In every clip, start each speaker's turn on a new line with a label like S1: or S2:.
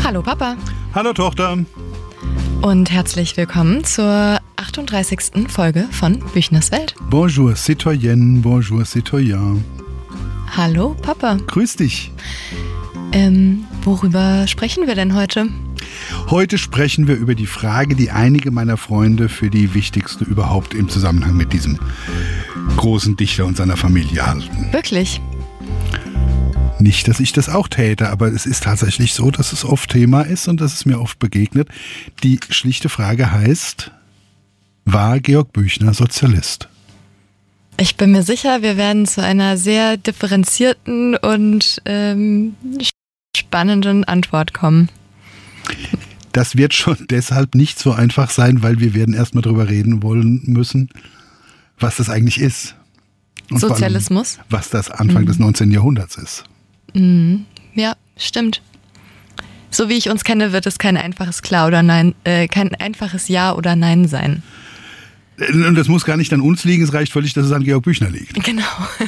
S1: Hallo Papa.
S2: Hallo Tochter.
S1: Und herzlich willkommen zur 38. Folge von Büchners Welt.
S2: Bonjour citoyenne, bonjour citoyen.
S1: Hallo Papa.
S2: Grüß dich.
S1: Worüber sprechen wir denn heute?
S2: Heute sprechen wir über die Frage, die einige meiner Freunde für die wichtigste überhaupt im Zusammenhang mit diesem großen Dichter und seiner Familie halten.
S1: Wirklich?
S2: Nicht, dass ich das auch täte, aber es ist tatsächlich so, dass es oft Thema ist und dass es mir oft begegnet. Die schlichte Frage heißt, war Georg Büchner Sozialist?
S1: Ich bin mir sicher, wir werden zu einer sehr differenzierten und spannenden Antwort kommen.
S2: Das wird schon deshalb nicht so einfach sein, weil wir werden erstmal drüber reden wollen müssen, was das eigentlich ist. Und
S1: Sozialismus?
S2: Vor allem, was das Anfang des 19. Jahrhunderts ist.
S1: Ja, stimmt. So wie ich uns kenne, wird es kein einfaches Klar oder Nein, kein einfaches Ja oder Nein sein.
S2: Und das muss gar nicht an uns liegen, es reicht völlig, dass es an Georg Büchner liegt.
S1: Genau.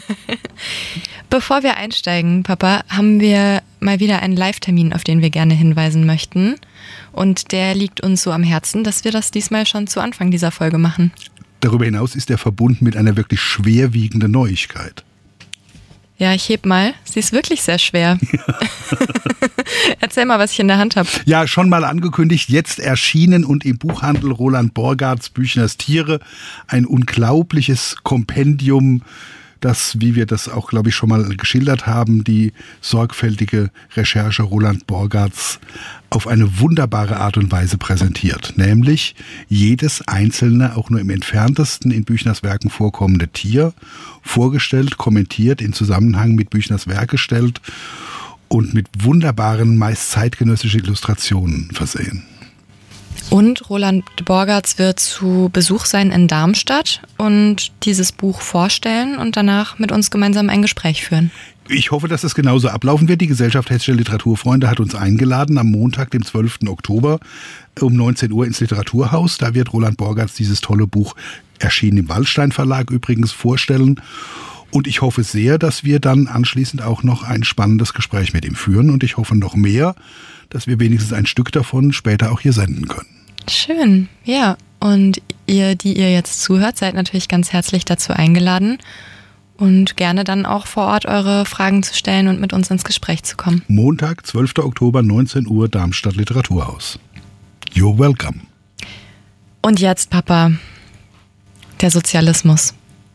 S1: Bevor wir einsteigen, Papa, haben wir mal wieder einen Live-Termin, auf den wir gerne hinweisen möchten. Und der liegt uns so am Herzen, dass wir das diesmal schon zu Anfang dieser Folge machen.
S2: Darüber hinaus ist er verbunden mit einer wirklich schwerwiegenden Neuigkeit.
S1: Ja, ich heb mal. Sie ist wirklich sehr schwer. Ja. Erzähl mal, was ich in der Hand habe.
S2: Ja, schon mal angekündigt, jetzt erschienen und im Buchhandel Roland Borgarts Büchners Tiere. Ein unglaubliches Kompendium, das, wie wir das auch, glaube ich, schon mal geschildert haben, die sorgfältige Recherche Roland Borgarts auf eine wunderbare Art und Weise präsentiert. Nämlich jedes einzelne, auch nur im entferntesten in Büchners Werken vorkommende Tier vorgestellt, kommentiert, in Zusammenhang mit Büchners Werk gestellt und mit wunderbaren, meist zeitgenössischen Illustrationen versehen.
S1: Und Roland Borgarts wird zu Besuch sein in Darmstadt und dieses Buch vorstellen und danach mit uns gemeinsam ein Gespräch führen.
S2: Ich hoffe, dass es genauso ablaufen wird. Die Gesellschaft Hessische Literaturfreunde hat uns eingeladen am Montag, dem 12. Oktober um 19 Uhr ins Literaturhaus. Da wird Roland Borgarts dieses tolle Buch, erschienen im Waldstein Verlag übrigens, vorstellen. Und ich hoffe sehr, dass wir dann anschließend auch noch ein spannendes Gespräch mit ihm führen. Und ich hoffe noch mehr, dass wir wenigstens ein Stück davon später auch hier senden können.
S1: Schön, ja. Und ihr, die ihr jetzt zuhört, seid natürlich ganz herzlich dazu eingeladen und gerne dann auch vor Ort eure Fragen zu stellen und mit uns ins Gespräch zu kommen.
S2: Montag, 12. Oktober, 19 Uhr, Darmstadt Literaturhaus. You're welcome.
S1: Und jetzt, Papa, der Sozialismus.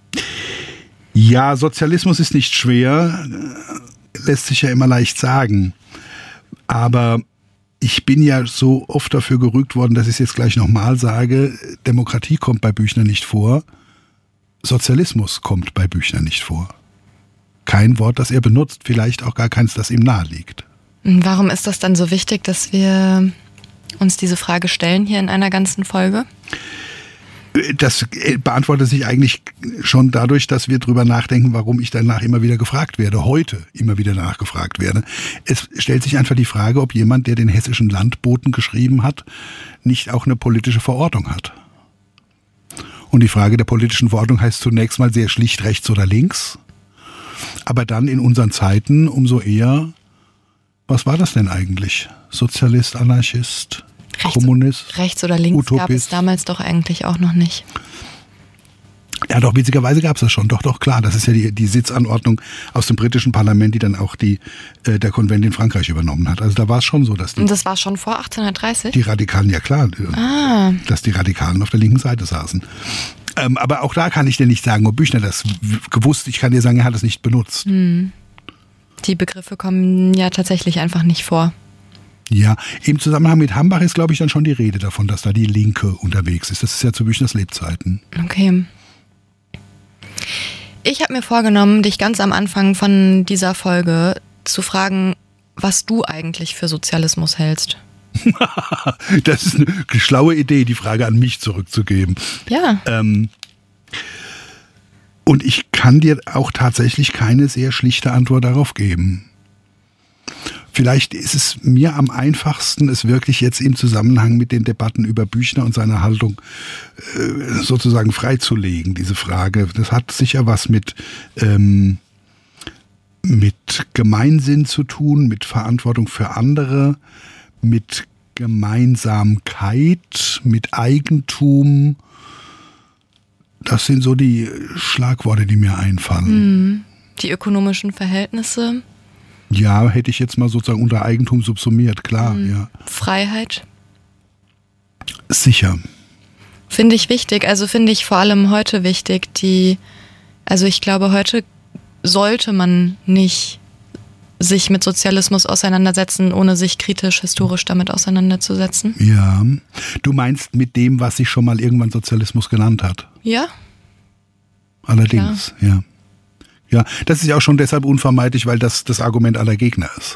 S2: Ja, Sozialismus ist nicht schwer, lässt sich ja immer leicht sagen. Aber ich bin ja so oft dafür gerügt worden, dass ich es jetzt gleich nochmal sage, Demokratie kommt bei Büchner nicht vor, Sozialismus kommt bei Büchner nicht vor. Kein Wort, das er benutzt, vielleicht auch gar keins, das ihm nahe liegt.
S1: Warum ist das dann so wichtig, dass wir uns diese Frage stellen hier in einer ganzen Folge?
S2: Das beantwortet sich eigentlich schon dadurch, dass wir drüber nachdenken, warum ich danach immer wieder gefragt werde, heute immer wieder danach gefragt werde. Es stellt sich einfach die Frage, ob jemand, der den hessischen Landboten geschrieben hat, nicht auch eine politische Verortung hat. Und die Frage der politischen Verortung heißt zunächst mal sehr schlicht rechts oder links, aber dann in unseren Zeiten umso eher, was war das denn eigentlich? Sozialist, Anarchist? Kommunist,
S1: rechts oder links
S2: Utopist.
S1: Gab es damals doch eigentlich auch noch nicht.
S2: Ja, doch, witzigerweise gab es das schon. Doch, klar. Das ist ja die Sitzanordnung aus dem britischen Parlament, die dann auch der Konvent in Frankreich übernommen hat. Also da war es schon so, dass
S1: Und das war schon vor 1830?
S2: Die Radikalen, ja klar, dass die Radikalen auf der linken Seite saßen. Aber auch da kann ich dir nicht sagen, ob Büchner das gewusst. Ich kann dir sagen, er hat es nicht benutzt.
S1: Die Begriffe kommen ja tatsächlich einfach nicht vor.
S2: Ja, im Zusammenhang mit Hambach ist, glaube ich, dann schon die Rede davon, dass da die Linke unterwegs ist. Das ist ja zu Büchners Lebzeiten.
S1: Okay. Ich habe mir vorgenommen, dich ganz am Anfang von dieser Folge zu fragen, was du eigentlich für Sozialismus hältst.
S2: Das ist eine schlaue Idee, die Frage an mich zurückzugeben.
S1: Ja.
S2: Und ich kann dir auch tatsächlich keine sehr schlichte Antwort darauf geben. Vielleicht ist es mir am einfachsten, es wirklich jetzt im Zusammenhang mit den Debatten über Büchner und seine Haltung sozusagen freizulegen, diese Frage. Das hat sicher was mit Gemeinsinn zu tun, mit Verantwortung für andere, mit Gemeinsamkeit, mit Eigentum. Das sind so die Schlagworte, die mir einfallen.
S1: Die ökonomischen Verhältnisse.
S2: Ja, hätte ich jetzt mal sozusagen unter Eigentum subsumiert, klar. Ja.
S1: Freiheit.
S2: Sicher.
S1: Finde ich wichtig, also finde ich vor allem heute wichtig, also ich glaube, heute sollte man nicht sich mit Sozialismus auseinandersetzen, ohne sich kritisch, historisch damit auseinanderzusetzen.
S2: Ja. Du meinst mit dem, was sich schon mal irgendwann Sozialismus genannt hat?
S1: Ja.
S2: Allerdings, ja. Ja, das ist ja auch schon deshalb unvermeidlich, weil das Argument aller Gegner ist.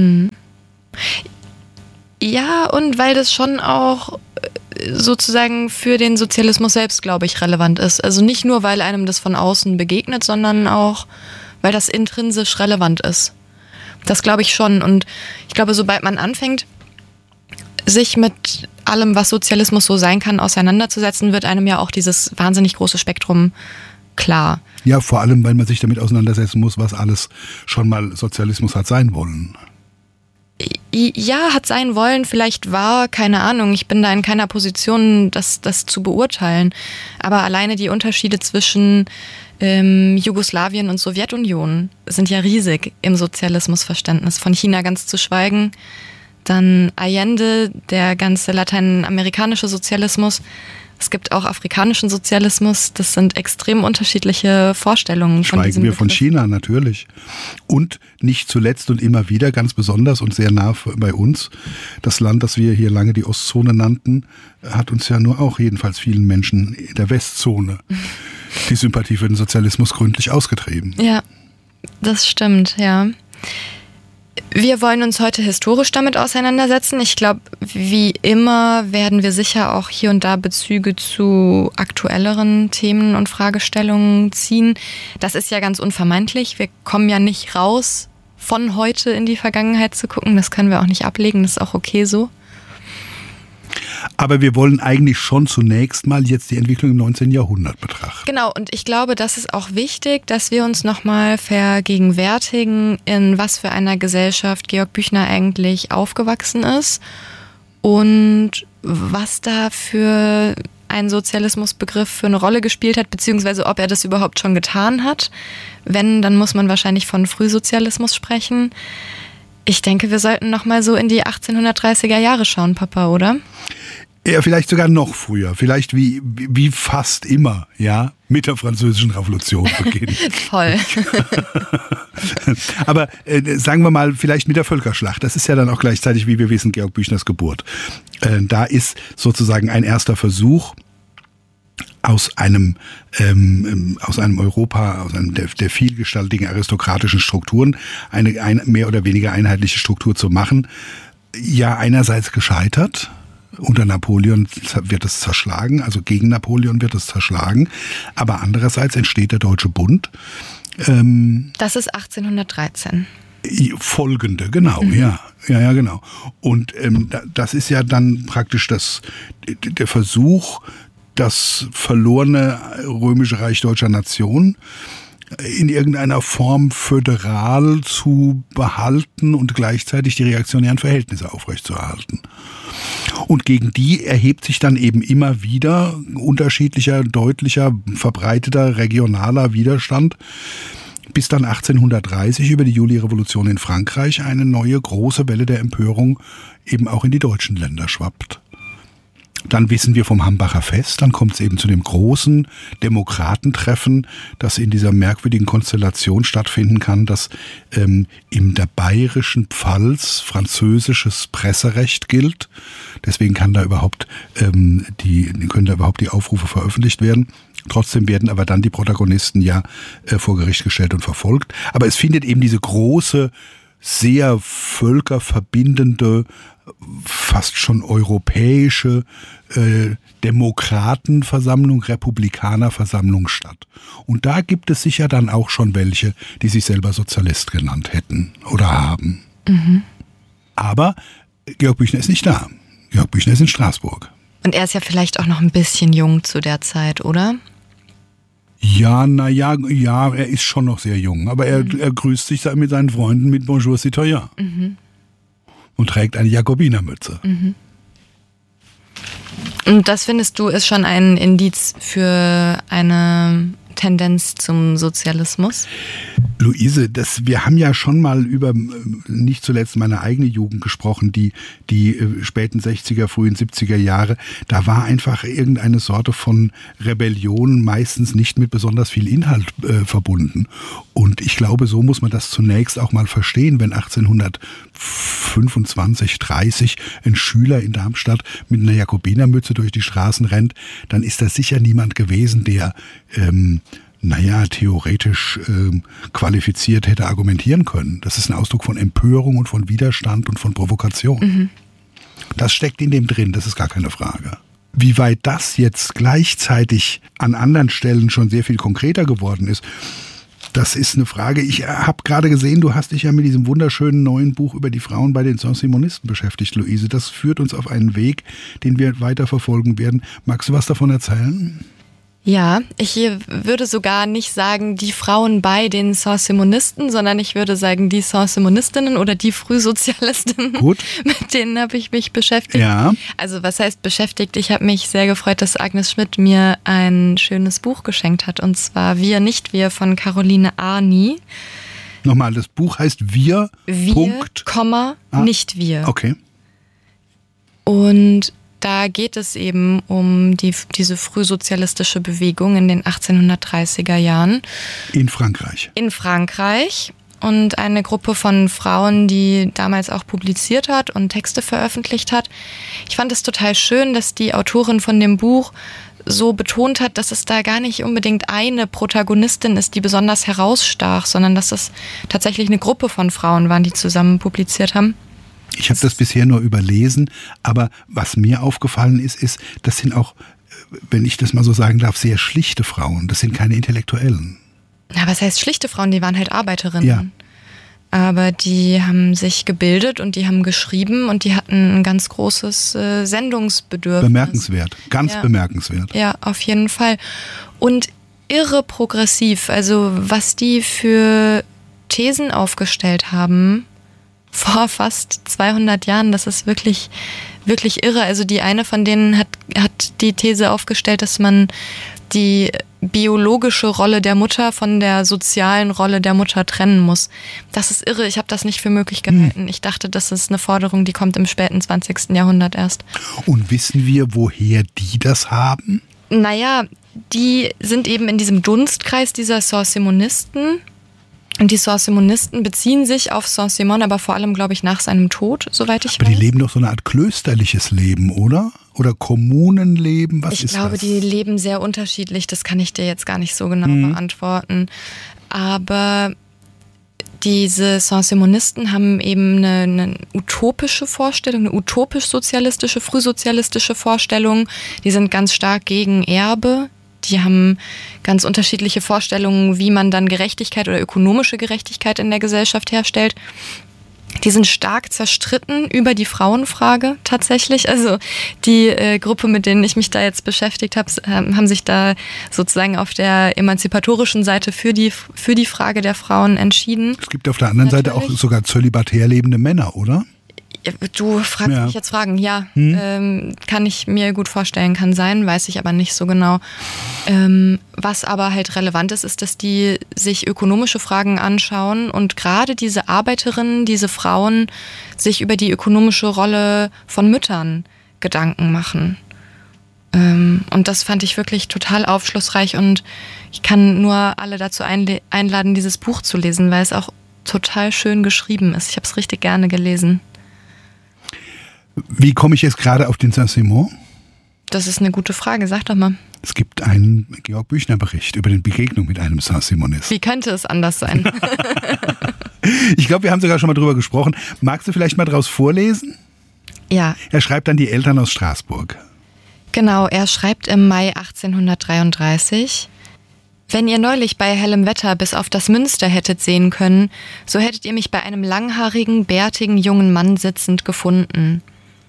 S1: Ja, und weil das schon auch sozusagen für den Sozialismus selbst, glaube ich, relevant ist. Also nicht nur, weil einem das von außen begegnet, sondern auch, weil das intrinsisch relevant ist. Das glaube ich schon. Und ich glaube, sobald man anfängt, sich mit allem, was Sozialismus so sein kann, auseinanderzusetzen, wird einem ja auch dieses wahnsinnig große Spektrum klar.
S2: Ja, vor allem, weil man sich damit auseinandersetzen muss, was alles schon mal Sozialismus hat sein wollen.
S1: Ja, hat sein wollen, vielleicht war, keine Ahnung, ich bin da in keiner Position, das zu beurteilen. Aber alleine die Unterschiede zwischen Jugoslawien und Sowjetunion sind ja riesig im Sozialismusverständnis. Von China ganz zu schweigen. Dann Allende, der ganze lateinamerikanische Sozialismus. Es gibt auch afrikanischen Sozialismus. Das sind extrem unterschiedliche Vorstellungen von diesem
S2: Schweigen wir von
S1: Begriff.
S2: China natürlich. Und nicht zuletzt und immer wieder, ganz besonders und sehr nah bei uns, das Land, das wir hier lange die Ostzone nannten, hat uns ja nur auch jedenfalls vielen Menschen in der Westzone die Sympathie für den Sozialismus gründlich ausgetrieben.
S1: Ja, das stimmt, ja. Wir wollen uns heute historisch damit auseinandersetzen. Ich glaube, wie immer werden wir sicher auch hier und da Bezüge zu aktuelleren Themen und Fragestellungen ziehen. Das ist ja ganz unvermeidlich. Wir kommen ja nicht raus, von heute in die Vergangenheit zu gucken. Das können wir auch nicht ablegen. Das ist auch okay so.
S2: Aber wir wollen eigentlich schon zunächst mal jetzt die Entwicklung im 19. Jahrhundert betrachten.
S1: Genau, und ich glaube, das ist auch wichtig, dass wir uns nochmal vergegenwärtigen, in was für einer Gesellschaft Georg Büchner eigentlich aufgewachsen ist und was da für ein Sozialismusbegriff für eine Rolle gespielt hat, beziehungsweise ob er das überhaupt schon getan hat. Wenn, dann muss man wahrscheinlich von Frühsozialismus sprechen. Ich denke, wir sollten nochmal so in die 1830er Jahre schauen, Papa, oder?
S2: Ja, vielleicht sogar noch früher. Vielleicht wie fast immer, ja, mit der Französischen Revolution beginnen.
S1: Voll.
S2: Aber sagen wir mal, vielleicht mit der Völkerschlacht. Das ist ja dann auch gleichzeitig, wie wir wissen, Georg Büchners Geburt. Da ist sozusagen ein erster Versuch, aus einem Europa, aus einem der vielgestaltigen aristokratischen Strukturen eine mehr oder weniger einheitliche Struktur zu machen. Ja, einerseits gescheitert. Unter Napoleon wird es zerschlagen, also gegen Napoleon wird es zerschlagen. Aber andererseits entsteht der Deutsche Bund.
S1: Das ist 1813.
S2: Folgende, genau, ja, genau. Und das ist ja dann praktisch der Versuch, das verlorene Römische Reich Deutscher Nation in irgendeiner Form föderal zu behalten und gleichzeitig die reaktionären Verhältnisse aufrechtzuerhalten. Und gegen die erhebt sich dann eben immer wieder unterschiedlicher, deutlicher, verbreiteter, regionaler Widerstand, bis dann 1830 über die Julirevolution in Frankreich eine neue große Welle der Empörung eben auch in die deutschen Länder schwappt. Dann wissen wir vom Hambacher Fest, dann kommt es eben zu dem großen Demokratentreffen, das in dieser merkwürdigen Konstellation stattfinden kann, dass in der bayerischen Pfalz französisches Presserecht gilt. Deswegen können da überhaupt die Aufrufe veröffentlicht werden. Trotzdem werden aber dann die Protagonisten ja vor Gericht gestellt und verfolgt. Aber es findet eben diese große, sehr völkerverbindende, fast schon europäische Demokratenversammlung, Republikanerversammlung statt. Und da gibt es sicher dann auch schon welche, die sich selber Sozialist genannt hätten oder haben. Mhm. Aber Georg Büchner ist nicht da. Georg Büchner ist in Straßburg.
S1: Und er ist ja vielleicht auch noch ein bisschen jung zu der Zeit, oder?
S2: Ja, er ist schon noch sehr jung. Aber er grüßt sich mit seinen Freunden mit Bonjour, citoyen. Mhm. Und trägt eine Jakobinermütze.
S1: Mhm. Und das findest du ist schon ein Indiz für eine Tendenz zum Sozialismus?
S2: Luise, wir haben ja schon mal über nicht zuletzt meine eigene Jugend gesprochen, die späten 60er, frühen 70er Jahre. Da war einfach irgendeine Sorte von Rebellion meistens nicht mit besonders viel Inhalt verbunden. Und ich glaube, so muss man das zunächst auch mal verstehen, wenn 1825, 30 ein Schüler in Darmstadt mit einer Jakobinermütze durch die Straßen rennt, dann ist das sicher niemand gewesen, der theoretisch qualifiziert hätte argumentieren können. Das ist ein Ausdruck von Empörung und von Widerstand und von Provokation. Mhm. Das steckt in dem drin, das ist gar keine Frage. Wie weit das jetzt gleichzeitig an anderen Stellen schon sehr viel konkreter geworden ist, das ist eine Frage. Ich habe gerade gesehen, du hast dich ja mit diesem wunderschönen neuen Buch über die Frauen bei den Saint-Simonisten beschäftigt, Luise. Das führt uns auf einen Weg, den wir weiter verfolgen werden. Magst du was davon erzählen?
S1: Ja, ich würde sogar nicht sagen, die Frauen bei den Saint-Simonisten, sondern ich würde sagen, die Saint-Simonistinnen oder die Frühsozialistinnen.
S2: Gut.
S1: Mit denen habe ich mich beschäftigt.
S2: Ja.
S1: Also was heißt beschäftigt? Ich habe mich sehr gefreut, dass Agnes Schmidt mir ein schönes Buch geschenkt hat. Und zwar Wir, nicht wir von Caroline Arni.
S2: Nochmal, das Buch heißt Wir, Punkt.
S1: Nicht wir.
S2: Okay.
S1: Und da geht es eben um diese frühsozialistische Bewegung in den 1830er Jahren.
S2: In Frankreich.
S1: In Frankreich. Und eine Gruppe von Frauen, die damals auch publiziert hat und Texte veröffentlicht hat. Ich fand es total schön, dass die Autorin von dem Buch so betont hat, dass es da gar nicht unbedingt eine Protagonistin ist, die besonders herausstach, sondern dass es tatsächlich eine Gruppe von Frauen waren, die zusammen publiziert haben.
S2: Ich habe das bisher nur überlesen, aber was mir aufgefallen ist, das sind auch, wenn ich das mal so sagen darf, sehr schlichte Frauen. Das sind keine Intellektuellen.
S1: Ja, was heißt schlichte Frauen? Die waren halt Arbeiterinnen.
S2: Ja.
S1: Aber die haben sich gebildet und die haben geschrieben und die hatten ein ganz großes Sendungsbedürfnis.
S2: Bemerkenswert, ganz bemerkenswert.
S1: Ja, auf jeden Fall. Und irre progressiv. Also was die für Thesen aufgestellt haben vor fast 200 Jahren, das ist wirklich, wirklich irre. Also die eine von denen hat die These aufgestellt, dass man die biologische Rolle der Mutter von der sozialen Rolle der Mutter trennen muss. Das ist irre, ich habe das nicht für möglich gehalten. Ich dachte, das ist eine Forderung, die kommt im späten 20. Jahrhundert erst.
S2: Und wissen wir, woher die das haben?
S1: Naja, die sind eben in diesem Dunstkreis dieser Saint-Simonisten. Und die Saint-Simonisten beziehen sich auf Saint-Simon, aber vor allem, glaube ich, nach seinem Tod, soweit ich weiß.
S2: Aber die leben doch so eine Art klösterliches Leben, oder? Oder Kommunenleben, was ist das?
S1: Ich glaube, die leben sehr unterschiedlich, das kann ich dir jetzt gar nicht so genau beantworten. Aber diese Saint-Simonisten haben eben eine utopische Vorstellung, eine utopisch-sozialistische, frühsozialistische Vorstellung. Die sind ganz stark gegen Erbe. Die haben ganz unterschiedliche Vorstellungen, wie man dann Gerechtigkeit oder ökonomische Gerechtigkeit in der Gesellschaft herstellt. Die sind stark zerstritten über die Frauenfrage tatsächlich. Also die Gruppe, mit denen ich mich da jetzt beschäftigt habe, haben sich da sozusagen auf der emanzipatorischen Seite für die Frage der Frauen entschieden.
S2: Es gibt auf der anderen Seite auch sogar zölibatär lebende Männer, oder?
S1: Du fragst mich jetzt Fragen, ja, kann ich mir gut vorstellen, kann sein, weiß ich aber nicht so genau. Was aber halt relevant ist, dass die sich ökonomische Fragen anschauen und gerade diese Arbeiterinnen, diese Frauen sich über die ökonomische Rolle von Müttern Gedanken machen. Und das fand ich wirklich total aufschlussreich und ich kann nur alle dazu einladen, dieses Buch zu lesen, weil es auch total schön geschrieben ist. Ich habe es richtig gerne gelesen.
S2: Wie komme ich jetzt gerade auf den Saint-Simon?
S1: Das ist eine gute Frage, sag doch mal.
S2: Es gibt einen Georg-Büchner-Bericht über die Begegnung mit einem Saint-Simonist.
S1: Wie könnte es anders sein?
S2: Ich glaube, wir haben sogar schon mal drüber gesprochen. Magst du vielleicht mal draus vorlesen?
S1: Ja.
S2: Er schreibt an die Eltern aus Straßburg.
S1: Genau, er schreibt im Mai 1833: Wenn ihr neulich bei hellem Wetter bis auf das Münster hättet sehen können, so hättet ihr mich bei einem langhaarigen, bärtigen jungen Mann sitzend gefunden.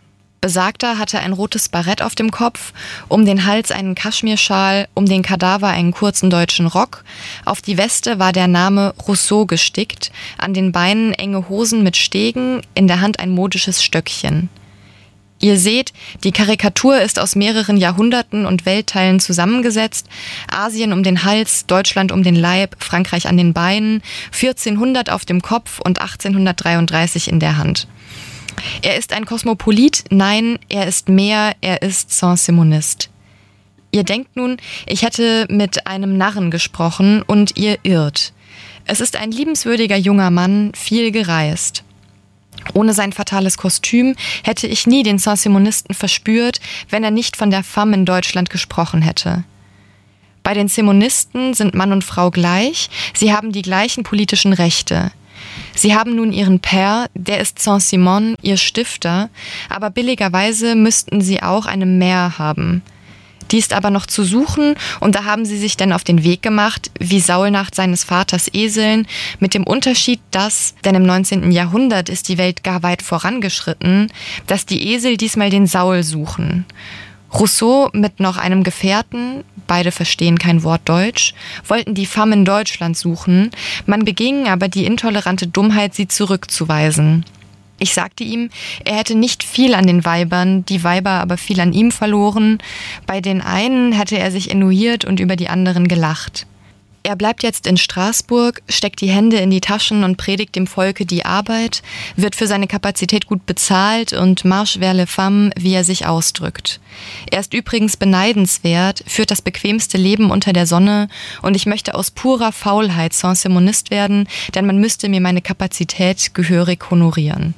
S1: Besagter hatte ein rotes Barett auf dem Kopf, um den Hals einen Kaschmirschal, um den Kadaver einen kurzen deutschen Rock. Auf die Weste war der Name Rousseau gestickt, an den Beinen enge Hosen mit Stegen, in der Hand ein modisches Stöckchen. Ihr seht, die Karikatur ist aus mehreren Jahrhunderten und Weltteilen zusammengesetzt. Asien um den Hals, Deutschland um den Leib, Frankreich an den Beinen, 1400 auf dem Kopf und 1833 in der Hand. Er ist ein Kosmopolit, nein, er ist mehr, er ist Saint-Simonist. Ihr denkt nun, ich hätte mit einem Narren gesprochen und ihr irrt. Es ist ein liebenswürdiger junger Mann, viel gereist. Ohne sein fatales Kostüm hätte ich nie den Saint-Simonisten verspürt, wenn er nicht von der Femme in Deutschland gesprochen hätte. Bei den Simonisten sind Mann und Frau gleich, sie haben die gleichen politischen Rechte. Sie haben nun ihren Père, der ist Saint-Simon, ihr Stifter, aber billigerweise müssten sie auch eine Mère haben. Die ist aber noch zu suchen und da haben sie sich dann auf den Weg gemacht, wie Saul nach seines Vaters Eseln, mit dem Unterschied, dass, denn im 19. Jahrhundert ist die Welt gar weit vorangeschritten, dass die Esel diesmal den Saul suchen. Rousseau mit noch einem Gefährten, beide verstehen kein Wort Deutsch, wollten die Femme in Deutschland suchen, man beging aber die intolerante Dummheit, sie zurückzuweisen. Ich sagte ihm, er hätte nicht viel an den Weibern, die Weiber aber viel an ihm verloren. Bei den einen hätte er sich ennuiert und über die anderen gelacht. Er bleibt jetzt in Straßburg, steckt die Hände in die Taschen und predigt dem Volke die Arbeit, wird für seine Kapazität gut bezahlt und marche vers les femmes, wie er sich ausdrückt. Er ist übrigens beneidenswert, führt das bequemste Leben unter der Sonne und ich möchte aus purer Faulheit Saint-Simonist werden, denn man müsste mir meine Kapazität gehörig honorieren.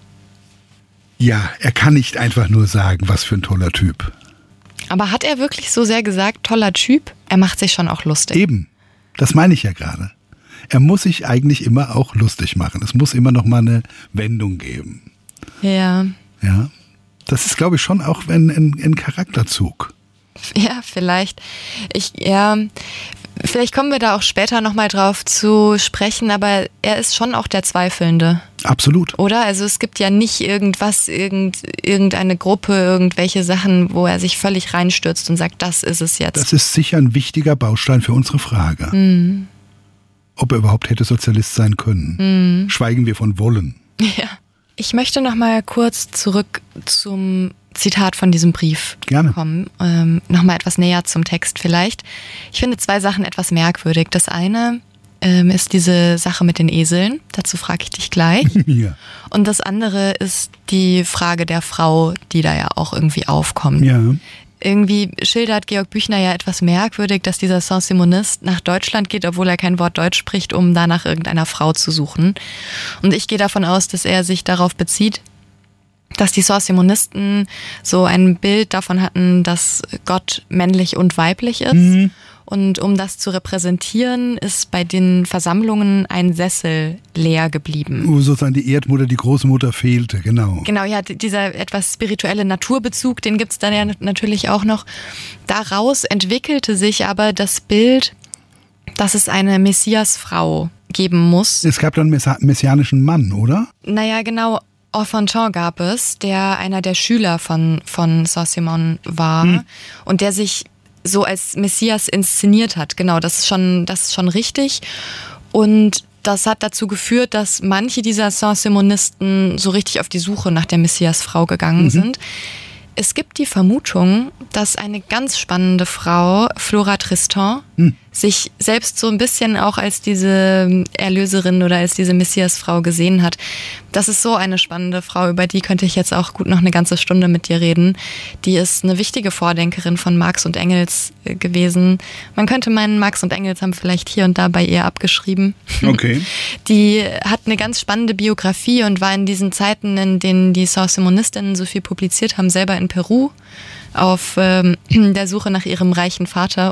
S2: Ja, er kann nicht einfach nur sagen, was für ein toller Typ.
S1: Aber hat er wirklich so sehr gesagt, toller Typ? Er macht sich schon auch lustig.
S2: Eben, das meine ich ja gerade. Er muss sich eigentlich immer auch lustig machen. Es muss immer noch mal eine Wendung geben.
S1: Ja.
S2: Ja, das ist, glaube ich, schon auch ein Charakterzug.
S1: Ja, vielleicht. Vielleicht kommen wir da auch später nochmal drauf zu sprechen, aber er ist schon auch der Zweifelnde.
S2: Absolut.
S1: Oder? Also es gibt ja nicht irgendwas, irgendeine Gruppe, irgendwelche Sachen, wo er sich völlig reinstürzt und sagt, das ist es jetzt.
S2: Das ist sicher ein wichtiger Baustein für unsere Frage.
S1: Mhm.
S2: Ob er überhaupt hätte Sozialist sein können. Schweigen wir von wollen.
S1: Ja. Ich möchte nochmal kurz zurück zum Zitat von diesem Brief kommen. Nochmal etwas näher zum Text vielleicht. Ich finde zwei Sachen etwas merkwürdig. Das eine ist diese Sache mit den Eseln. Dazu frage ich dich gleich.
S2: Ja.
S1: Und das andere ist die Frage der Frau, die da ja auch irgendwie aufkommt.
S2: Ja.
S1: Irgendwie schildert Georg Büchner ja etwas merkwürdig, dass dieser Saint-Simonist nach Deutschland geht, obwohl er kein Wort Deutsch spricht, um da nach irgendeiner Frau zu suchen. Und ich gehe davon aus, dass er sich darauf bezieht, dass die Saint-Simonisten so ein Bild davon hatten, dass Gott männlich und weiblich ist. Mhm. Und um das zu repräsentieren, ist bei den Versammlungen ein Sessel leer geblieben.
S2: Wo sozusagen die Erdmutter, die Großmutter fehlte, genau.
S1: Genau, ja, dieser etwas spirituelle Naturbezug, den gibt's dann ja natürlich auch noch. Daraus entwickelte sich aber das Bild, dass es eine Messiasfrau geben muss.
S2: Es gab dann einen messianischen Mann, oder?
S1: Naja, genau. Enfantin gab es, der einer der Schüler von Saint-Simon war und der sich so als Messias inszeniert hat. Genau, das ist schon richtig. Und das hat dazu geführt, dass manche dieser Saint-Simonisten so richtig auf die Suche nach der Messiasfrau gegangen sind. Es gibt die Vermutung, dass eine ganz spannende Frau, Flora Tristan, sich selbst so ein bisschen auch als diese Erlöserin oder als diese Messiasfrau gesehen hat. Das ist so eine spannende Frau, über die könnte ich jetzt auch gut noch eine ganze Stunde mit dir reden. Die ist eine wichtige Vordenkerin von Marx und Engels gewesen. Man könnte meinen, Marx und Engels haben vielleicht hier und da bei ihr abgeschrieben.
S2: Okay.
S1: Die hat eine ganz spannende Biografie und war in diesen Zeiten, in denen die Saint-Simonistinnen so viel publiziert haben, selber in Peru auf der Suche nach ihrem reichen Vater,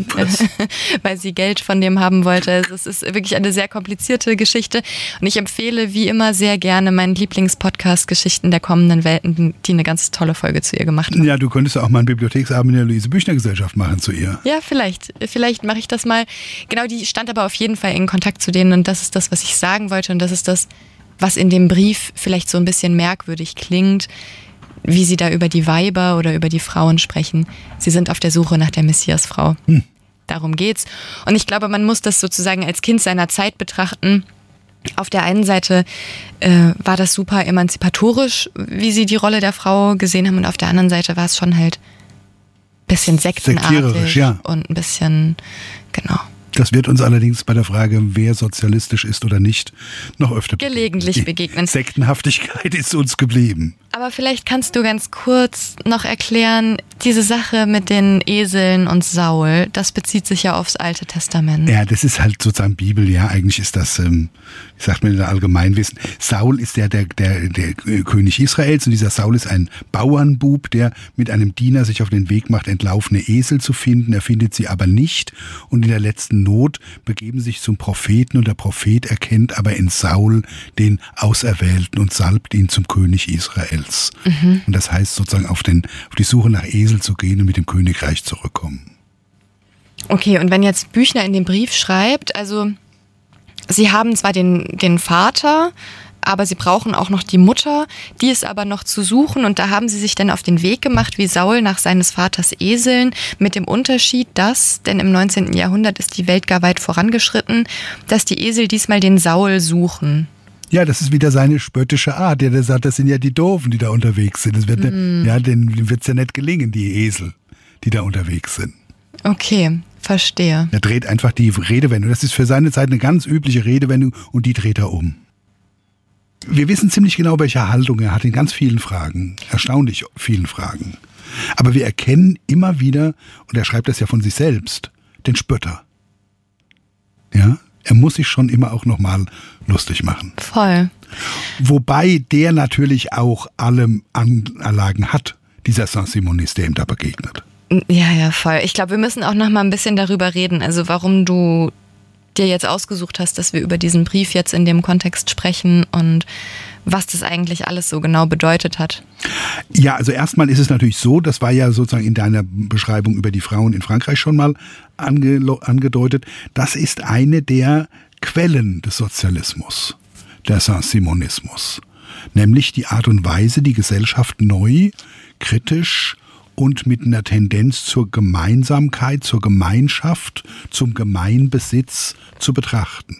S1: weil sie Geld von dem haben wollte. Also es ist wirklich eine sehr komplizierte Geschichte und ich empfehle wie immer sehr gerne meinen Lieblingspodcast Geschichten der kommenden Welten, die eine ganz tolle Folge zu ihr gemacht haben.
S2: Ja, du könntest auch mal einen Bibliotheksabend in der Luise-Büchner-Gesellschaft machen zu ihr.
S1: Ja, vielleicht mache ich das mal. Genau, die stand aber auf jeden Fall in Kontakt zu denen und das ist das, was ich sagen wollte und das ist das, was in dem Brief vielleicht so ein bisschen merkwürdig klingt. wie sie da über die Weiber oder über die Frauen sprechen. Sie sind auf der Suche nach der Messiasfrau. Darum geht's. Und ich glaube, man muss das sozusagen als Kind seiner Zeit betrachten. Auf der einen Seite war das super emanzipatorisch, wie sie die Rolle der Frau gesehen haben, und auf der anderen Seite war es schon halt ein bisschen sektenartig, ja. Und ein bisschen, genau.
S2: Das wird uns allerdings bei der Frage, wer sozialistisch ist oder nicht, noch öfter
S1: gelegentlich begegnen.
S2: Sektenhaftigkeit ist uns geblieben.
S1: Aber vielleicht kannst du ganz kurz noch erklären, diese Sache mit den Eseln und Saul, das bezieht sich ja aufs Alte Testament.
S2: Ja, das ist halt sozusagen Bibel, ja. Eigentlich ist das, wie sagt man in der Allgemeinwissen, Saul ist der König Israels, und dieser Saul ist ein Bauernbub, der mit einem Diener sich auf den Weg macht, entlaufene Esel zu finden. Er findet sie aber nicht, und in der letzten Not begeben sich zum Propheten, und der Prophet erkennt aber in Saul den Auserwählten und salbt ihn zum König Israels. Und das heißt sozusagen auf die Suche nach Esel zu gehen und mit dem Königreich zurückkommen.
S1: Okay, und wenn jetzt Büchner in dem Brief schreibt, also sie haben zwar den Vater, aber sie brauchen auch noch die Mutter, die ist aber noch zu suchen, und da haben sie sich dann auf den Weg gemacht, wie Saul nach seines Vaters Eseln, mit dem Unterschied, dass, denn im 19. Jahrhundert ist die Welt gar weit vorangeschritten, dass die Esel diesmal den Saul suchen.
S2: Ja, das ist wieder seine spöttische Art. Der sagt, das sind ja die Doofen, die da unterwegs sind. Das wird denen wird's ja nicht gelingen, die Esel, die da unterwegs sind.
S1: Okay, verstehe.
S2: Er dreht einfach die Redewendung. Das ist für seine Zeit eine ganz übliche Redewendung, und die dreht er um. Wir wissen ziemlich genau, welche Haltung er hat in ganz vielen Fragen. Erstaunlich vielen Fragen. Aber wir erkennen immer wieder, und er schreibt das ja von sich selbst, den Spötter. Ja? Er muss sich schon immer auch nochmal lustig machen.
S1: Voll.
S2: Wobei der natürlich auch alle Anlagen hat, dieser Saint-Simonist, der ihm da begegnet.
S1: Ja, voll. Ich glaube, wir müssen auch nochmal ein bisschen darüber reden, also warum du dir jetzt ausgesucht hast, dass wir über diesen Brief jetzt in dem Kontext sprechen und was das eigentlich alles so genau bedeutet hat.
S2: Ja, also erstmal ist es natürlich so, das war ja sozusagen in deiner Beschreibung über die Frauen in Frankreich schon mal angedeutet, das ist eine der Quellen des Sozialismus, der Saint-Simonismus. Nämlich die Art und Weise, die Gesellschaft neu, kritisch und mit einer Tendenz zur Gemeinsamkeit, zur Gemeinschaft, zum Gemeinbesitz zu betrachten.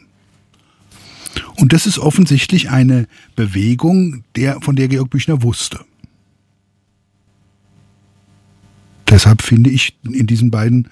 S2: Und das ist offensichtlich eine Bewegung, von der Georg Büchner wusste. Deshalb finde ich in diesen beiden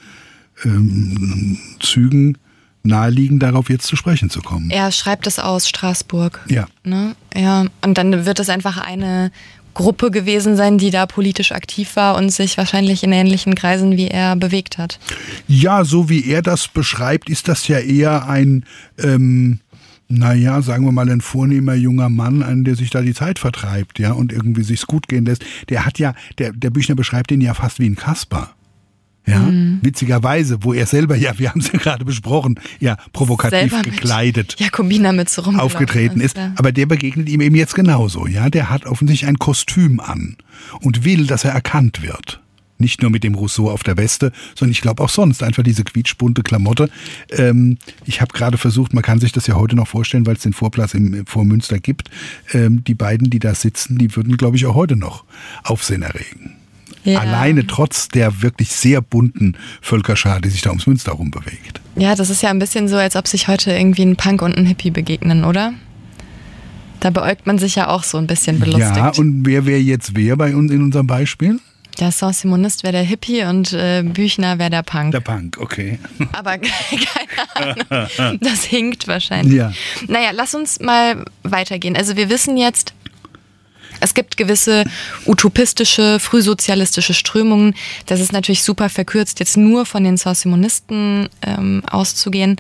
S2: Zügen naheliegend, darauf jetzt zu sprechen zu kommen.
S1: Er schreibt es aus Straßburg.
S2: Ja.
S1: Ne? Ja. Und dann wird es einfach eine Gruppe gewesen sein, die da politisch aktiv war und sich wahrscheinlich in ähnlichen Kreisen wie er bewegt hat.
S2: Ja, so wie er das beschreibt, ist das ja eher ein, sagen wir mal, ein vornehmer junger Mann, der sich da die Zeit vertreibt, ja, und irgendwie sich's gut gehen lässt. Der hat ja, der Büchner beschreibt ihn ja fast wie ein Kasper. Ja, witzigerweise, wo er selber, ja, wir haben es ja gerade besprochen, ja, provokativ selber gekleidet,
S1: Jakobinermütze
S2: aufgetreten ist. Ja. Aber der begegnet ihm eben jetzt genauso, ja. Der hat offensichtlich ein Kostüm an und will, dass er erkannt wird. Nicht nur mit dem Rousseau auf der Weste, sondern ich glaube auch sonst einfach diese quietschbunte Klamotte. Ich habe gerade versucht, man kann sich das ja heute noch vorstellen, weil es den Vorplatz vor Münster gibt. Die beiden, die da sitzen, die würden, glaube ich, auch heute noch Aufsehen erregen. Ja. Alleine trotz der wirklich sehr bunten Völkerschar, die sich da ums Münster herum bewegt.
S1: Ja, das ist ja ein bisschen so, als ob sich heute irgendwie ein Punk und ein Hippie begegnen, oder? Da beäugt man sich ja auch so ein bisschen belustigt. Ja,
S2: und wer wäre jetzt wer bei uns in unserem Beispiel?
S1: Der Saint-Simonist wäre der Hippie und Büchner wäre der Punk.
S2: Der Punk, okay.
S1: Aber keine Ahnung, das hinkt wahrscheinlich. Ja. Naja, lass uns mal weitergehen. Also wir wissen jetzt, es gibt gewisse utopistische, frühsozialistische Strömungen. Das ist natürlich super verkürzt, jetzt nur von den Saint-Simonisten auszugehen.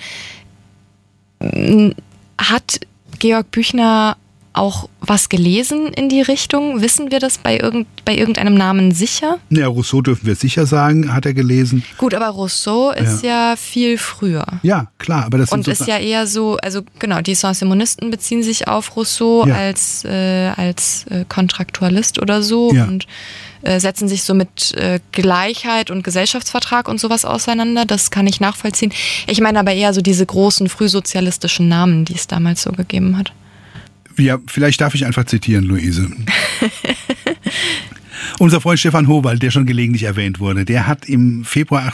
S1: Hat Georg Büchner auch was gelesen in die Richtung? Wissen wir das bei irgendeinem Namen sicher?
S2: Ja, Rousseau dürfen wir sicher sagen, hat er gelesen.
S1: Gut, aber Rousseau ist ja viel früher.
S2: Ja, klar. Aber das
S1: und ist ja eher so, also genau, die Saint-Simonisten beziehen sich auf Rousseau als Kontraktualist oder so und setzen sich so mit Gleichheit und Gesellschaftsvertrag und sowas auseinander. Das kann ich nachvollziehen. Ich meine aber eher so diese großen frühsozialistischen Namen, die es damals so gegeben hat.
S2: Ja, vielleicht darf ich einfach zitieren, Luise. Unser Freund Stefan Howald, der schon gelegentlich erwähnt wurde, der hat im Februar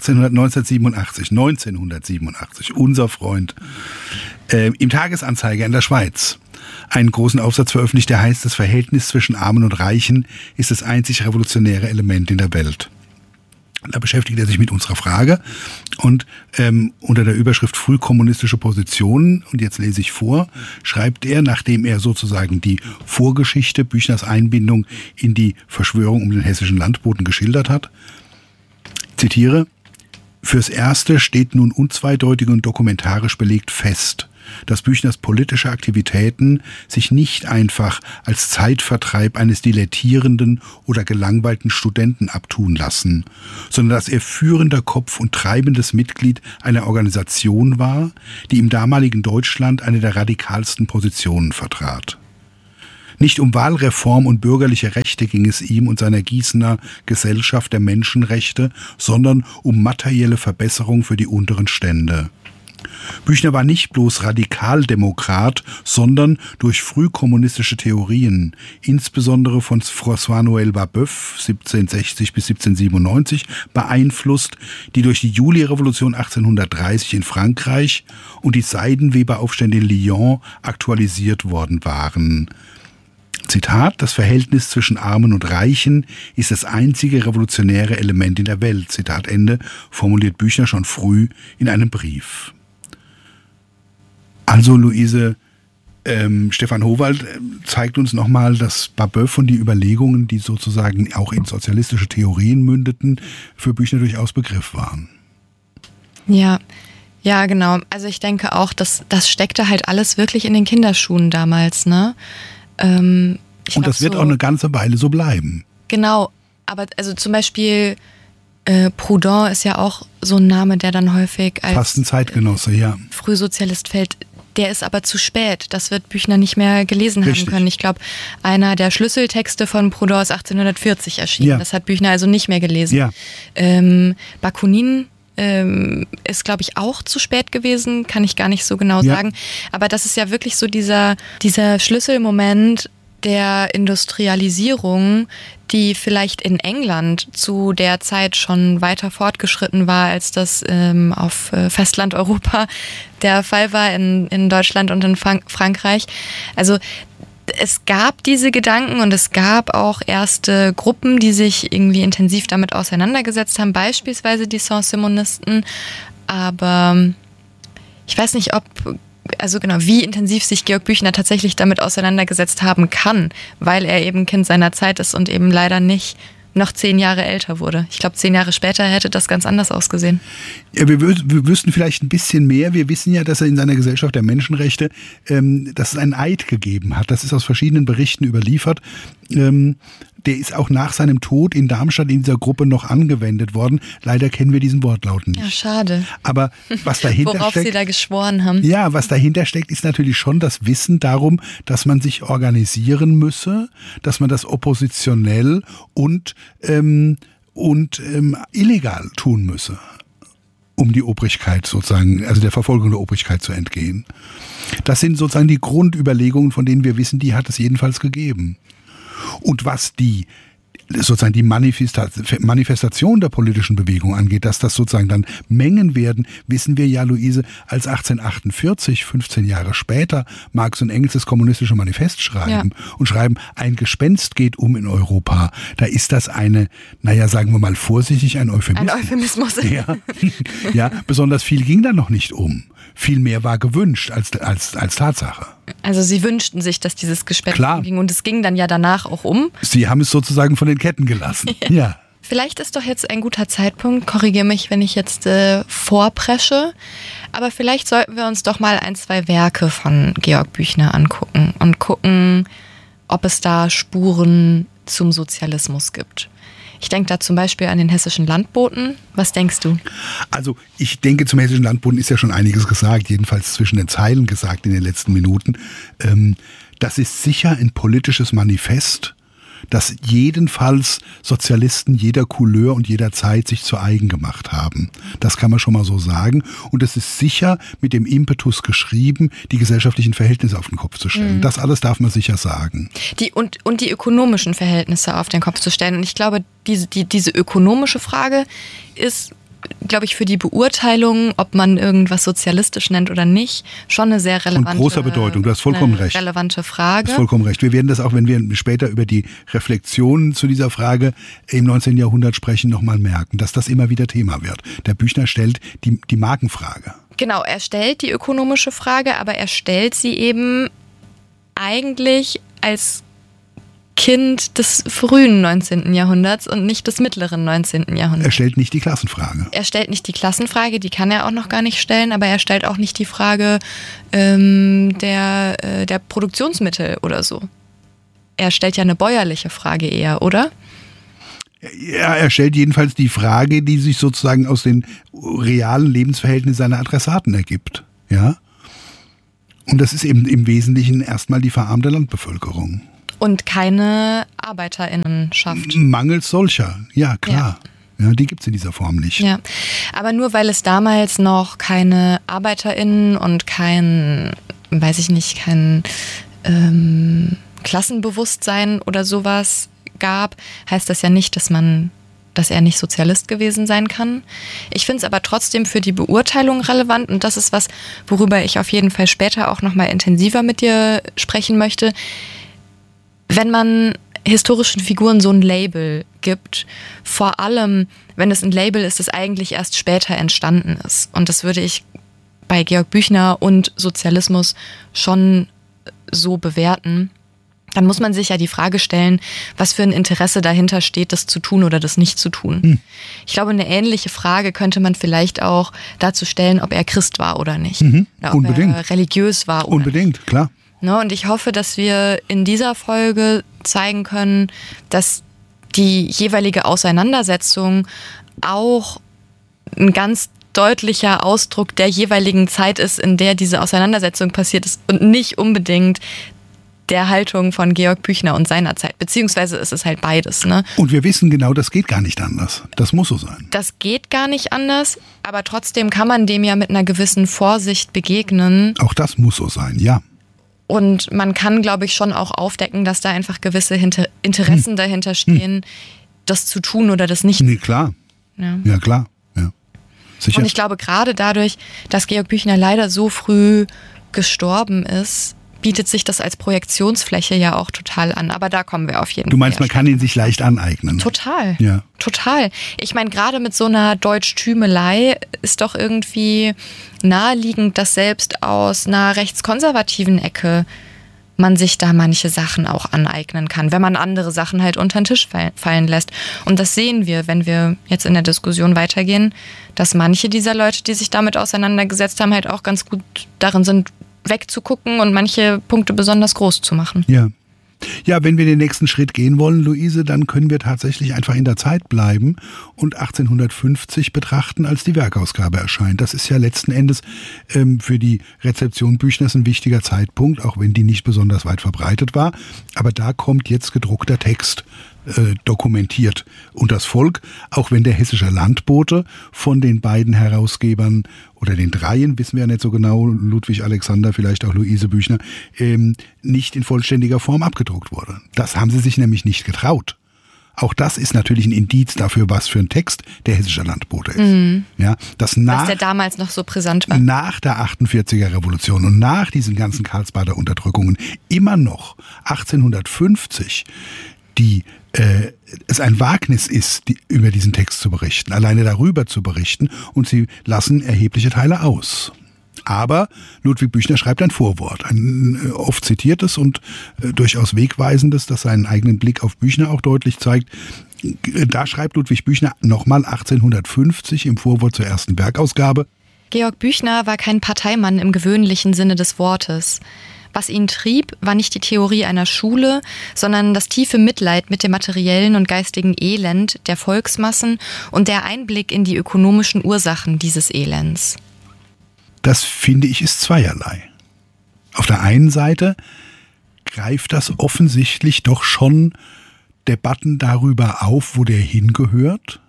S2: 1987, unser Freund, im Tagesanzeiger in der Schweiz einen großen Aufsatz veröffentlicht, der heißt, das Verhältnis zwischen Armen und Reichen ist das einzig revolutionäre Element in der Welt. Da beschäftigt er sich mit unserer Frage und unter der Überschrift Frühkommunistische Positionen, und jetzt lese ich vor, schreibt er, nachdem er sozusagen die Vorgeschichte Büchners Einbindung in die Verschwörung um den hessischen Landboten geschildert hat, zitiere, fürs Erste steht nun unzweideutig und dokumentarisch belegt fest, dass Büchners politische Aktivitäten sich nicht einfach als Zeitvertreib eines dilettierenden oder gelangweilten Studenten abtun lassen, sondern dass er führender Kopf und treibendes Mitglied einer Organisation war, die im damaligen Deutschland eine der radikalsten Positionen vertrat. Nicht um Wahlreform und bürgerliche Rechte ging es ihm und seiner Gießener Gesellschaft der Menschenrechte, sondern um materielle Verbesserung für die unteren Stände. Büchner war nicht bloß Radikaldemokrat, sondern durch frühkommunistische Theorien, insbesondere von François-Noël Babeuf 1760 bis 1797, beeinflusst, die durch die Julirevolution 1830 in Frankreich und die Seidenweberaufstände in Lyon aktualisiert worden waren. Zitat, das Verhältnis zwischen Armen und Reichen ist das einzige revolutionäre Element in der Welt, Zitat Ende, formuliert Büchner schon früh in einem Brief. Also Luise, Stefan Howald zeigt uns nochmal, dass Babeuf und die Überlegungen, die sozusagen auch in sozialistische Theorien mündeten, für Büchner durchaus Begriff waren.
S1: Ja, genau. Also ich denke auch, das steckte halt alles wirklich in den Kinderschuhen damals, ne? Und
S2: das wird auch eine ganze Weile so bleiben.
S1: Genau, aber also zum Beispiel Proudhon ist ja auch so ein Name, der dann häufig als
S2: fast ein Zeitgenosse, ja.
S1: Frühsozialist fällt. Der ist aber zu spät. Das wird Büchner nicht mehr gelesen
S2: Richtig.
S1: haben können. Ich glaube, einer der Schlüsseltexte von Proudhon ist 1840 erschienen.
S2: Ja.
S1: Das hat Büchner also nicht mehr gelesen.
S2: Ja.
S1: Bakunin ist, glaube ich, auch zu spät gewesen, kann ich gar nicht so genau sagen. Aber das ist ja wirklich so dieser Schlüsselmoment der Industrialisierung, die vielleicht in England zu der Zeit schon weiter fortgeschritten war, als das auf Festlandeuropa der Fall war, in Deutschland und in Frankreich. Also es gab diese Gedanken und es gab auch erste Gruppen, die sich irgendwie intensiv damit auseinandergesetzt haben, beispielsweise die Saint-Simonisten. Aber ich weiß nicht, wie intensiv sich Georg Büchner tatsächlich damit auseinandergesetzt haben kann, weil er eben Kind seiner Zeit ist und eben leider nicht noch 10 Jahre älter wurde. Ich glaube, 10 Jahre später hätte das ganz anders ausgesehen.
S2: Ja, wir wüssten vielleicht ein bisschen mehr. Wir wissen ja, dass er in seiner Gesellschaft der Menschenrechte, dass es einen Eid gegeben hat. Das ist aus verschiedenen Berichten überliefert. Der ist auch nach seinem Tod in Darmstadt in dieser Gruppe noch angewendet worden. Leider kennen wir diesen Wortlaut nicht.
S1: Ja, schade.
S2: Aber was dahinter
S1: Worauf
S2: steckt,
S1: Sie da geschworen haben.
S2: Ja, was dahinter steckt, ist natürlich schon das Wissen darum, dass man sich organisieren müsse, dass man das oppositionell und illegal tun müsse, um die Obrigkeit sozusagen, also der Verfolgung der Obrigkeit zu entgehen. Das sind sozusagen die Grundüberlegungen, von denen wir wissen, die hat es jedenfalls gegeben. Und was die Manifestation der politischen Bewegung angeht, dass das sozusagen dann Mengen werden, wissen wir ja, Luise, als 1848, 15 Jahre später, Marx und Engels das kommunistische Manifest schreiben und schreiben, ein Gespenst geht um in Europa. Da ist das sagen wir mal vorsichtig, ein Euphemismus.
S1: Ein Euphemismus.
S2: Ja, besonders viel ging da noch nicht um. Viel mehr war gewünscht als Tatsache.
S1: Also Sie wünschten sich, dass dieses Gespenst ging und es ging dann ja danach auch um.
S2: Sie haben es sozusagen von den Ketten gelassen. Ja.
S1: Vielleicht ist doch jetzt ein guter Zeitpunkt, korrigiere mich, wenn ich jetzt vorpresche, aber vielleicht sollten wir uns doch mal 1, 2 Werke von Georg Büchner angucken und gucken, ob es da Spuren zum Sozialismus gibt. Ich denke da zum Beispiel an den Hessischen Landboten. Was denkst du? Also
S2: ich denke, zum Hessischen Landboten ist ja schon einiges gesagt, jedenfalls zwischen den Zeilen gesagt in den letzten Minuten. Das ist sicher ein politisches Manifest, das jedenfalls Sozialisten jeder Couleur und jeder Zeit sich zu eigen gemacht haben. Das kann man schon mal so sagen. Und es ist sicher mit dem Impetus geschrieben, die gesellschaftlichen Verhältnisse auf den Kopf zu stellen. Das alles darf man sicher sagen.
S1: Und die ökonomischen Verhältnisse auf den Kopf zu stellen. Und ich glaube, diese ökonomische Frage ist, glaube ich, für die Beurteilung, ob man irgendwas sozialistisch nennt oder nicht, schon eine sehr relevante,
S2: von großer Bedeutung. Du hast vollkommen recht.
S1: Relevante Frage.
S2: Du hast vollkommen recht. Wir werden das auch, wenn wir später über die Reflexionen zu dieser Frage im 19. Jahrhundert sprechen, nochmal merken, dass das immer wieder Thema wird. Der Büchner stellt die Markenfrage.
S1: Genau, er stellt die ökonomische Frage, aber er stellt sie eben eigentlich als Kind des frühen 19. Jahrhunderts und nicht des mittleren 19. Jahrhunderts.
S2: Er stellt nicht die Klassenfrage.
S1: Er stellt nicht die Klassenfrage, die kann er auch noch gar nicht stellen, aber er stellt auch nicht die Frage der Produktionsmittel oder so. Er stellt ja eine bäuerliche Frage eher, oder?
S2: Ja, er stellt jedenfalls die Frage, die sich sozusagen aus den realen Lebensverhältnissen seiner Adressaten ergibt. Ja? Und das ist eben im Wesentlichen erstmal die verarmte Landbevölkerung.
S1: Und keine ArbeiterInnenschaft.
S2: Mangels solcher, ja klar. Ja, die gibt es in dieser Form nicht.
S1: Ja, aber nur weil es damals noch keine ArbeiterInnen und kein Klassenbewusstsein oder sowas gab, heißt das ja nicht, dass er nicht Sozialist gewesen sein kann. Ich finde es aber trotzdem für die Beurteilung relevant und das ist was, worüber ich auf jeden Fall später auch nochmal intensiver mit dir sprechen möchte. Wenn man historischen Figuren so ein Label gibt, vor allem, wenn es ein Label ist, das eigentlich erst später entstanden ist. Und das würde ich bei Georg Büchner und Sozialismus schon so bewerten. Dann muss man sich ja die Frage stellen, was für ein Interesse dahinter steht, das zu tun oder das nicht zu tun. Ich glaube, eine ähnliche Frage könnte man vielleicht auch dazu stellen, ob er Christ war oder nicht. Oder ob er religiös war oder
S2: Unbedingt, klar.
S1: Und ich hoffe, dass wir in dieser Folge zeigen können, dass die jeweilige Auseinandersetzung auch ein ganz deutlicher Ausdruck der jeweiligen Zeit ist, in der diese Auseinandersetzung passiert ist und nicht unbedingt der Haltung von Georg Büchner und seiner Zeit. Beziehungsweise ist es halt beides. Ne?
S2: Und wir wissen genau, das geht gar nicht anders. Das muss so sein.
S1: Das geht gar nicht anders, aber trotzdem kann man dem ja mit einer gewissen Vorsicht begegnen.
S2: Auch das muss so sein, ja.
S1: Und man kann, glaube ich, schon auch aufdecken, dass da einfach gewisse Interessen dahinter stehen, das zu tun oder das nicht.
S2: Nee, klar. Ja, klar. Ja. Sicher.
S1: Und ich glaube, gerade dadurch, dass Georg Büchner leider so früh gestorben ist, bietet sich das als Projektionsfläche ja auch total an. Aber da kommen wir auf jeden Fall.
S2: Du meinst, man kann ihn sich leicht aneignen?
S1: Total.
S2: Ja.
S1: Total. Ich meine, gerade mit so einer Deutschtümelei ist doch irgendwie naheliegend, dass selbst aus einer rechtskonservativen Ecke man sich da manche Sachen auch aneignen kann, wenn man andere Sachen halt unter den Tisch fallen lässt. Und das sehen wir, wenn wir jetzt in der Diskussion weitergehen, dass manche dieser Leute, die sich damit auseinandergesetzt haben, halt auch ganz gut darin sind, wegzugucken und manche Punkte besonders groß zu machen.
S2: Ja. Ja, wenn wir den nächsten Schritt gehen wollen, Luise, dann können wir tatsächlich einfach in der Zeit bleiben und 1850 betrachten, als die Werkausgabe erscheint. Das ist ja letzten Endes für die Rezeption Büchners ein wichtiger Zeitpunkt, auch wenn die nicht besonders weit verbreitet war. Aber da kommt jetzt gedruckter Text dokumentiert. Und das Volk, auch wenn der Hessische Landbote von den beiden Herausgebern oder den dreien, wissen wir ja nicht so genau, Ludwig Alexander, vielleicht auch Luise Büchner, nicht in vollständiger Form abgedruckt wurde. Das haben sie sich nämlich nicht getraut. Auch das ist natürlich ein Indiz dafür, was für ein Text der Hessische Landbote ist. Ja, was
S1: der damals noch so brisant war.
S2: Nach der 48er Revolution und nach diesen ganzen Karlsbader Unterdrückungen immer noch 1850 es ein Wagnis ist, über diesen Text zu berichten, alleine darüber zu berichten, und sie lassen erhebliche Teile aus. Aber Ludwig Büchner schreibt ein Vorwort, ein oft zitiertes und durchaus wegweisendes, das seinen eigenen Blick auf Büchner auch deutlich zeigt. Da schreibt Ludwig Büchner nochmal 1850 im Vorwort zur ersten Werkausgabe:
S1: Georg Büchner war kein Parteimann im gewöhnlichen Sinne des Wortes. Was ihn trieb, war nicht die Theorie einer Schule, sondern das tiefe Mitleid mit dem materiellen und geistigen Elend der Volksmassen und der Einblick in die ökonomischen Ursachen dieses Elends.
S2: Das, finde ich, ist zweierlei. Auf der einen Seite greift das offensichtlich doch schon Debatten darüber auf, wo der hingehört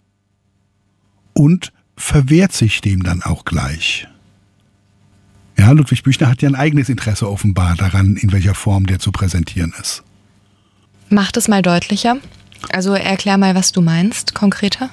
S2: und verwehrt sich dem dann auch gleich. Ja, Ludwig Büchner hat ja ein eigenes Interesse offenbar daran, in welcher Form der zu präsentieren ist.
S1: Mach das mal deutlicher. Also erklär mal, was du meinst, konkreter.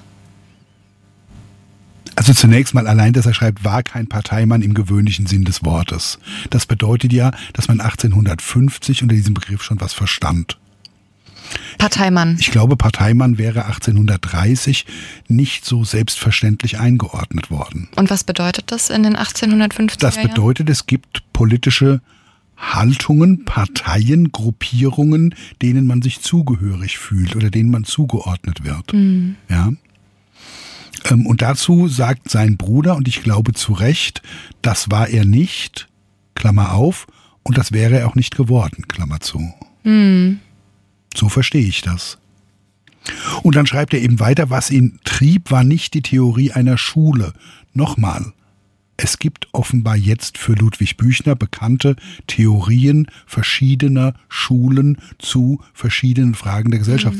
S2: Also zunächst mal allein, dass er schreibt, war kein Parteimann im gewöhnlichen Sinn des Wortes. Das bedeutet ja, dass man 1850 unter diesem Begriff schon was verstand.
S1: Parteimann.
S2: Ich glaube, Parteimann wäre 1830 nicht so selbstverständlich eingeordnet worden.
S1: Und was bedeutet das in den 1850er
S2: Das bedeutet, es gibt politische Haltungen, Parteien, Gruppierungen, denen man sich zugehörig fühlt oder denen man zugeordnet wird. Mhm. Ja. Und dazu sagt sein Bruder, und ich glaube zu Recht, das war er nicht, Klammer auf, und das wäre er auch nicht geworden, Klammer zu. Mhm. So verstehe ich das. Und dann schreibt er eben weiter, was ihn trieb, war nicht die Theorie einer Schule. Nochmal, es gibt offenbar jetzt für Ludwig Büchner bekannte Theorien verschiedener Schulen zu verschiedenen Fragen der Gesellschaft.